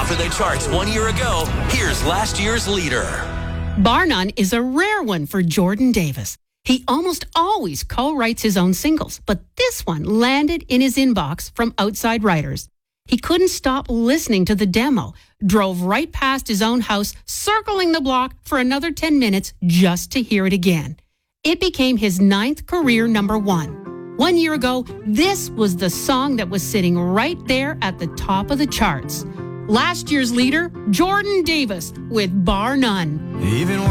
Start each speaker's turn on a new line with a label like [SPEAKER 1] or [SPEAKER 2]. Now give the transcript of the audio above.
[SPEAKER 1] over the charts 1 year ago, here's last year's leader.
[SPEAKER 2] Bar None is a rare one for Jordan Davis. He almost always co-writes his own singles, but this one landed in his inbox from outside writers. He couldn't stop listening to the demo, drove right past his own house, circling the block for another 10 minutes just to hear it again. It became his 9th career number one. 1 year ago, this was the song that was sitting right there at the top of the charts. Last year's leader, Jordan Davis, with Bar None.
[SPEAKER 3] Even